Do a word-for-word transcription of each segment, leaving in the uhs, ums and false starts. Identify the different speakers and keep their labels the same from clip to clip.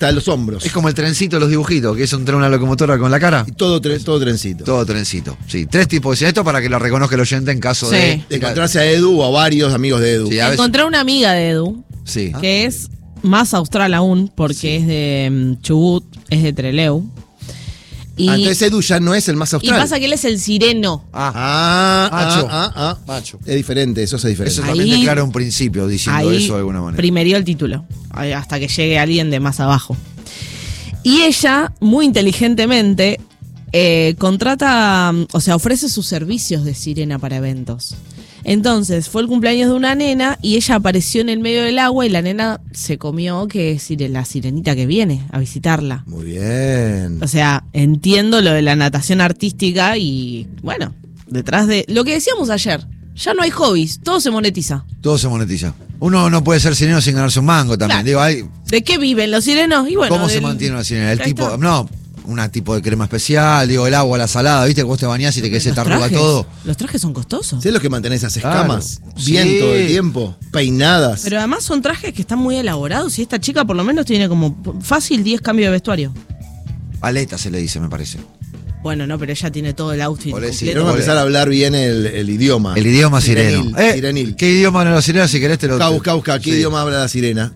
Speaker 1: hasta los hombros.
Speaker 2: Es como el trencito de los dibujitos, que es un tren, una locomotora con la cara.
Speaker 1: Y todo, tre- todo trencito.
Speaker 2: Todo trencito, sí. Tres tipos de esto para que lo reconozca el oyente en caso
Speaker 3: Sí.
Speaker 2: de...
Speaker 1: De encontrarse a Edu o a varios amigos de Edu.
Speaker 2: Sí, a veces-
Speaker 3: Encontré una amiga de Edu,
Speaker 2: Sí.
Speaker 3: que es más austral aún, porque
Speaker 2: Sí.
Speaker 3: es de mm, Chubut, es de Trelew. Y,
Speaker 1: Ah, entonces Edu ya no es el más
Speaker 3: y
Speaker 1: austral.
Speaker 3: pasa que él es el sireno.
Speaker 2: Ah,
Speaker 1: Ah,
Speaker 2: Macho.
Speaker 1: ah, ah, ah.
Speaker 2: macho.
Speaker 1: Es diferente, eso es diferente.
Speaker 2: Eso
Speaker 3: Ahí-
Speaker 2: también declara un principio diciendo
Speaker 3: Ahí
Speaker 2: eso de alguna manera.
Speaker 3: primerió el título, ahí, hasta que llegue alguien de más abajo. Y ella, muy inteligentemente, eh, contrata, o sea, ofrece sus servicios de sirena para eventos. Entonces, fue el cumpleaños de una nena y ella apareció en el medio del agua y la nena se comió que es sire- la sirenita que viene a visitarla.
Speaker 1: Muy bien.
Speaker 3: O sea, entiendo lo de la natación artística y, bueno, detrás de... Lo que decíamos ayer, ya no hay hobbies, todo se monetiza.
Speaker 2: Todo se monetiza. Uno no puede ser sireno sin ganarse un mango también.
Speaker 3: Claro.
Speaker 2: Digo, hay,
Speaker 3: ¿De qué viven los sirenos? Y bueno,
Speaker 2: ¿cómo se
Speaker 3: del-
Speaker 2: mantiene una sirena? El
Speaker 3: Ahí
Speaker 2: tipo,
Speaker 3: está.
Speaker 2: no, una tipo de crema especial, digo, el agua, la salada, ¿viste? Que vos te bañás y te quedás
Speaker 3: Los
Speaker 2: te arruga
Speaker 3: trajes,
Speaker 2: todo.
Speaker 3: Los trajes son costosos.
Speaker 1: ¿Sí es lo que mantenés esas escamas?
Speaker 2: Claro.
Speaker 1: Bien
Speaker 2: Sí.
Speaker 1: todo el tiempo. Peinadas.
Speaker 3: Pero además son trajes que están muy elaborados y esta chica por lo menos tiene como fácil diez cambios de vestuario.
Speaker 2: Aleta se le dice, me parece.
Speaker 3: Bueno, no, pero ella tiene todo el outfit
Speaker 2: Por eso,
Speaker 3: completo.
Speaker 1: Tenemos que empezar a hablar bien el, el idioma.
Speaker 2: El idioma
Speaker 1: Sirenil,
Speaker 2: sireno. Eh,
Speaker 1: sirenil.
Speaker 2: ¿Qué idioma hablan los sirenos? Si querés te lo...
Speaker 1: Busca, busca, busca. ¿Qué
Speaker 2: Sí.
Speaker 1: idioma habla la sirena?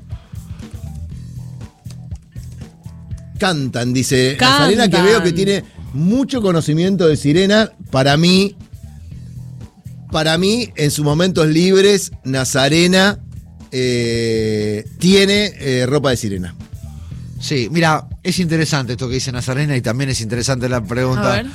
Speaker 1: Cantan, dice
Speaker 3: Cantan.
Speaker 1: Nazarena, que veo que tiene mucho conocimiento de sirena. Para mí, para mí, en sus momentos libres, Nazarena eh, tiene eh, ropa de sirena.
Speaker 2: Sí, mira, es interesante esto que dice Nazarena y también es interesante la pregunta.
Speaker 3: A ver.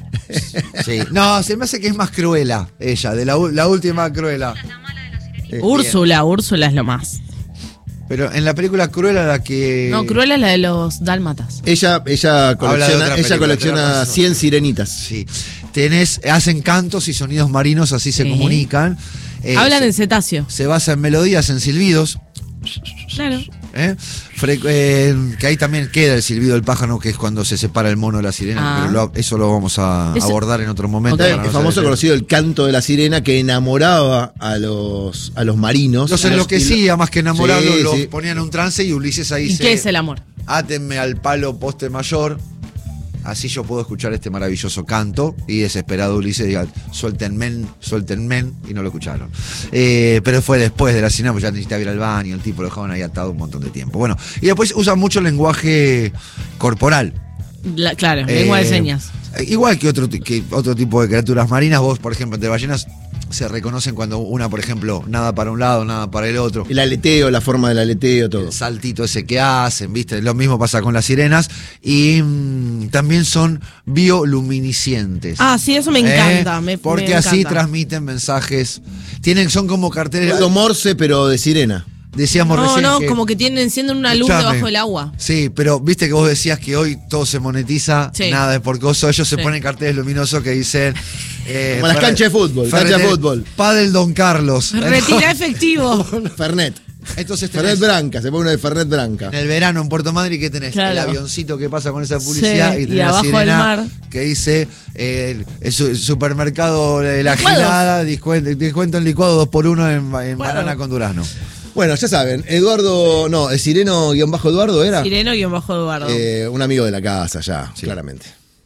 Speaker 2: Sí. No, se me hace que es más cruela ella, de la, u- la última cruela.
Speaker 1: Eh,
Speaker 3: Úrsula, Úrsula es lo más.
Speaker 2: Pero en la película Cruella la que...
Speaker 3: No, Cruella es la de los dálmatas.
Speaker 1: Ella, ella
Speaker 2: Habla de
Speaker 1: colecciona,
Speaker 2: otra
Speaker 1: ella
Speaker 2: película,
Speaker 1: colecciona
Speaker 2: tenés razón.
Speaker 1: cien sirenitas.
Speaker 2: Sí. Tenés, hacen cantos y sonidos marinos, así se
Speaker 3: Sí.
Speaker 2: comunican. Eh,
Speaker 3: Hablan
Speaker 2: se,
Speaker 3: en cetáceo.
Speaker 2: se basa en melodías, en silbidos.
Speaker 3: Claro.
Speaker 2: ¿eh? Fre- eh, que ahí también queda el silbido del pájaro, que es cuando se separa el mono de la sirena.
Speaker 3: Ah.
Speaker 2: Pero lo- eso lo vamos a
Speaker 3: Eso-
Speaker 2: abordar en otro momento.
Speaker 1: El
Speaker 2: para no
Speaker 1: famoso
Speaker 2: saber-
Speaker 1: conocido el canto de la sirena que enamoraba a los, a los marinos.
Speaker 2: Los
Speaker 1: A
Speaker 2: enloquecía más que enamorarlos,
Speaker 1: Sí,
Speaker 2: los
Speaker 1: sí.
Speaker 2: ponían en un trance y Ulises ahí
Speaker 3: ¿Y
Speaker 2: se...
Speaker 3: qué es el amor?
Speaker 2: Átenme al palo poste mayor, así yo puedo escuchar este maravilloso canto. Y desesperado Ulises diga, suéltenme, suéltenme, y no lo escucharon. Eh, pero fue después de la cena, pues ya necesitaba ir al baño, el tipo lo dejaban ahí atado un montón de tiempo. Bueno, y después usan mucho lenguaje corporal.
Speaker 3: La- claro,
Speaker 2: Eh,
Speaker 3: lengua de señas.
Speaker 2: Igual que otro, ti- que otro tipo de criaturas marinas, vos, por ejemplo, entre ballenas se reconocen cuando una, por ejemplo, nada para un lado, nada para el otro.
Speaker 1: El aleteo, la forma del aleteo, todo.
Speaker 2: El saltito ese que hacen, ¿viste? Lo mismo pasa con las sirenas. Y mm, también son bioluminiscentes.
Speaker 3: Ah, sí, eso me
Speaker 2: ¿Eh?
Speaker 3: encanta. me-
Speaker 2: Porque
Speaker 3: me
Speaker 2: así
Speaker 3: encanta.
Speaker 2: transmiten mensajes. Tienen, son como carteles.
Speaker 1: Código Morse, pero de sirena.
Speaker 2: Decíamos
Speaker 3: No,
Speaker 2: recién
Speaker 3: no,
Speaker 2: que-
Speaker 3: como que tienen, encienden una luz
Speaker 2: Escuchame.
Speaker 3: debajo del agua.
Speaker 2: Sí, pero viste que vos decías que hoy todo se monetiza,
Speaker 3: Sí.
Speaker 2: nada es por coso. Ellos se
Speaker 3: Sí.
Speaker 2: ponen carteles luminosos que dicen. eh,
Speaker 1: Como las
Speaker 2: Fernet-
Speaker 1: canchas de fútbol, cancha de
Speaker 2: Fernet-
Speaker 1: fútbol.
Speaker 2: Padel Don Carlos.
Speaker 3: Retira efectivo.
Speaker 1: Fernet.
Speaker 2: Entonces
Speaker 1: Fernet
Speaker 2: tenés,
Speaker 1: Branca, se pone uno de Fernet Branca.
Speaker 2: en el verano en Puerto Madryn, ¿qué tenés?
Speaker 3: Claro.
Speaker 2: El avioncito que pasa con esa publicidad
Speaker 3: Sí,
Speaker 2: y
Speaker 3: y
Speaker 2: tenés la
Speaker 3: abajo del
Speaker 2: sirena
Speaker 3: mar.
Speaker 2: que dice eh, el, el su- el supermercado de la
Speaker 3: Licuados.
Speaker 2: gelada, descuento, descuento en licuado dos por uno en, en banana con durazno.
Speaker 1: Bueno, ya saben, Eduardo, no, el Sireno-Eduardo era.
Speaker 3: Sireno y un bajo Eduardo.
Speaker 1: Eh, un amigo de la casa ya,
Speaker 2: Sí.
Speaker 1: claramente.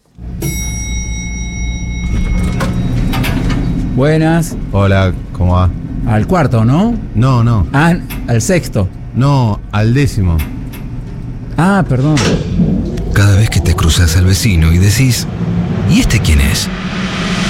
Speaker 4: Buenas.
Speaker 5: Hola, ¿cómo va?
Speaker 4: Al cuarto, ¿no?
Speaker 5: No, no,
Speaker 4: Ah, al sexto.
Speaker 5: no, al décimo.
Speaker 4: Ah, perdón.
Speaker 6: Cada vez que te cruzas al vecino y decís, ¿y este quién es?